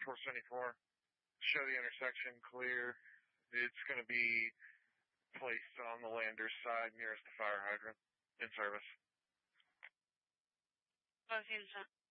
474. Show the intersection clear. It's going to be placed on the lander's side nearest the fire hydrant. In service. Both units